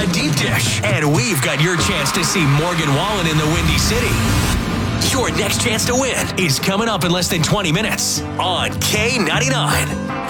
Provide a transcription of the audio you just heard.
got Deep Dish. And we've got your chance to see Morgan Wallen in the Windy City. Your next chance to win is coming up in less than 20 minutes on K99.